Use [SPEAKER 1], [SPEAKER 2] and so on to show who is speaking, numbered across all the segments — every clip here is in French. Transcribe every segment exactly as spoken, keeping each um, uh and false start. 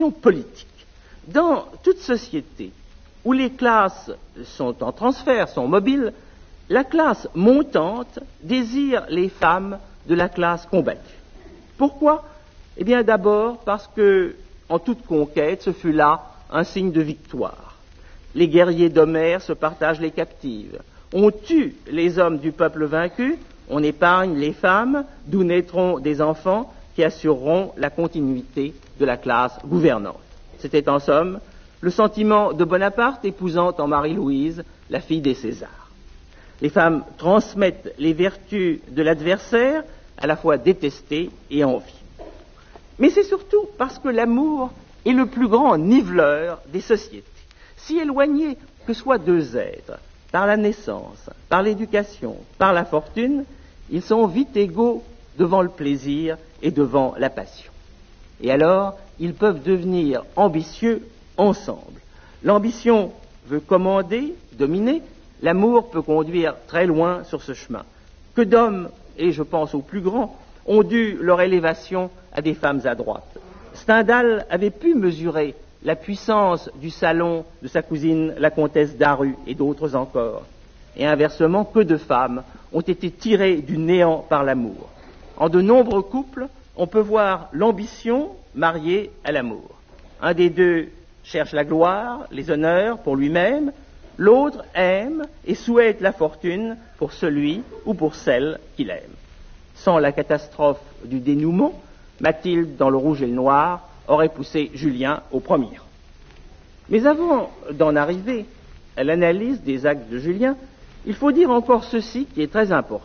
[SPEAKER 1] politique. Dans toute société où les classes sont en transfert, sont mobiles, la classe montante désire les femmes de la classe combattue. Pourquoi? Eh bien d'abord parce que, en toute conquête, ce fut là un signe de victoire. Les guerriers d'Homère se partagent les captives. On tue les hommes du peuple vaincu, on épargne les femmes, d'où naîtront des enfants qui assureront la continuité de la classe gouvernante. C'était en somme le sentiment de Bonaparte épousant en Marie-Louise la fille des Césars. Les femmes transmettent les vertus de l'adversaire, à la fois détestées et enviées. Mais c'est surtout parce que l'amour est le plus grand niveleur des sociétés. Si éloignés que soient deux êtres, par la naissance, par l'éducation, par la fortune, ils sont vite égaux devant le plaisir et devant la passion. Et alors, ils peuvent devenir ambitieux ensemble. L'ambition veut commander, dominer, l'amour peut conduire très loin sur ce chemin. Que d'hommes, et je pense aux plus grands, ont dû leur élévation à des femmes adroites. Stendhal avait pu mesurer la puissance du salon de sa cousine, la comtesse d'Aru, et d'autres encore. Et inversement, que de femmes ont été tirées du néant par l'amour. En de nombreux couples, on peut voir l'ambition mariée à l'amour. Un des deux cherche la gloire, les honneurs pour lui-même, l'autre aime et souhaite la fortune pour celui ou pour celle qu'il aime. Sans la catastrophe du dénouement, Mathilde, dans Le Rouge et le Noir, aurait poussé Julien au premier rang. Mais avant d'en arriver à l'analyse des actes de Julien, il faut dire encore ceci qui est très important.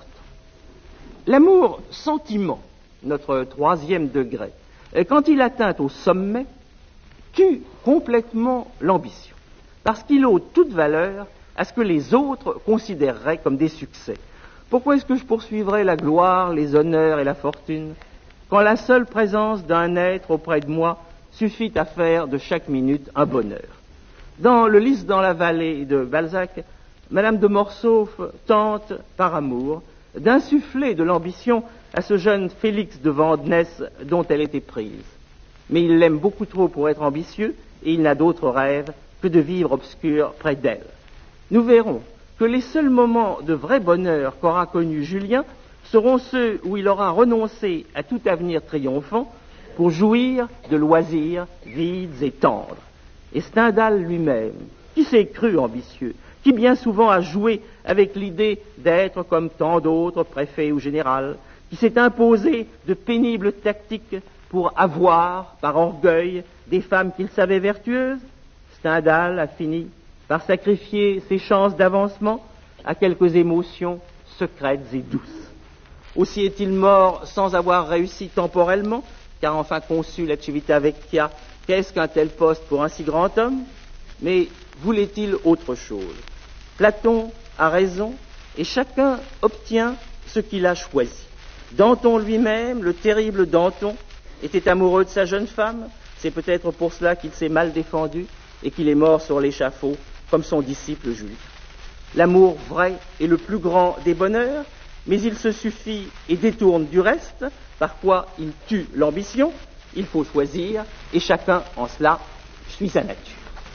[SPEAKER 1] L'amour-sentiment, notre troisième degré, quand il atteint au sommet, tue complètement l'ambition, parce qu'il ôte toute valeur à ce que les autres considéreraient comme des succès. Pourquoi est-ce que je poursuivrais la gloire, les honneurs et la fortune, quand la seule présence d'un être auprès de moi suffit à faire de chaque minute un bonheur? Dans Le Lys dans la vallée de Balzac, Madame de Morsauf tente, par amour, d'insuffler de l'ambition à ce jeune Félix de Vandenesse dont elle était prise. Mais il l'aime beaucoup trop pour être ambitieux et il n'a d'autre rêve que de vivre obscur près d'elle. Nous verrons que les seuls moments de vrai bonheur qu'aura connu Julien seront ceux où il aura renoncé à tout avenir triomphant pour jouir de loisirs vides et tendres. Et Stendhal lui-même, qui s'est cru ambitieux, qui bien souvent a joué avec l'idée d'être comme tant d'autres, préfet ou général, qui s'est imposé de pénibles tactiques pour avoir, par orgueil, des femmes qu'il savait vertueuses, Stendhal a fini par sacrifier ses chances d'avancement à quelques émotions secrètes et douces. Aussi est-il mort sans avoir réussi temporellement, car enfin conçu la Civita Vecchia, qu'est-ce qu'un tel poste pour un si grand homme? Mais voulait-il autre chose? Platon a raison, et chacun obtient ce qu'il a choisi. Danton lui-même, le terrible Danton, était amoureux de sa jeune femme. C'est peut-être pour cela qu'il s'est mal défendu et qu'il est mort sur l'échafaud, comme son disciple Julien. L'amour vrai est le plus grand des bonheurs, mais il se suffit et détourne du reste, par quoi il tue l'ambition. Il faut choisir, et chacun en cela suit sa nature.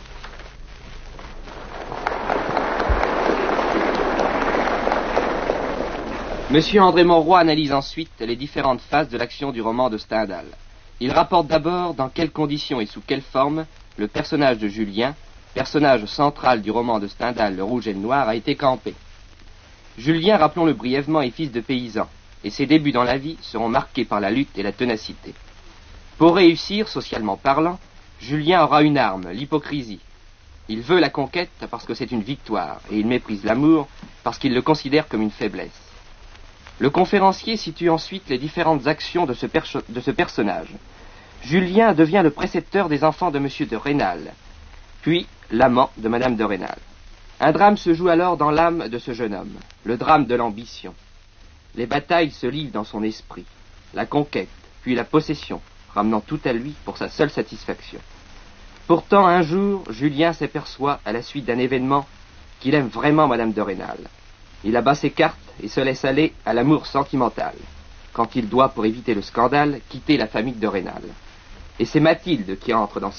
[SPEAKER 2] Monsieur André Monroy analyse ensuite les différentes phases de l'action du roman de Stendhal. Il rapporte d'abord dans quelles conditions et sous quelle forme le personnage de Julien, personnage central du roman de Stendhal, Le Rouge et le Noir, a été campé. Julien, rappelons-le brièvement, est fils de paysan, et ses débuts dans la vie seront marqués par la lutte et la ténacité. Pour réussir, socialement parlant, Julien aura une arme, l'hypocrisie. Il veut la conquête parce que c'est une victoire, et il méprise l'amour parce qu'il le considère comme une faiblesse. Le conférencier situe ensuite les différentes actions de ce, perso- de ce personnage. Julien devient le précepteur des enfants de Monsieur de Rênal, puis l'amant de Madame de Rênal. Un drame se joue alors dans l'âme de ce jeune homme, le drame de l'ambition. Les batailles se livrent dans son esprit, la conquête, puis la possession, ramenant tout à lui pour sa seule satisfaction. Pourtant, un jour, Julien s'aperçoit, à la suite d'un événement, qu'il aime vraiment Madame de Rênal. Il abat ses cartes et se laisse aller à l'amour sentimental, quand il doit, pour éviter le scandale, quitter la famille de Rênal. Et c'est Mathilde qui entre dans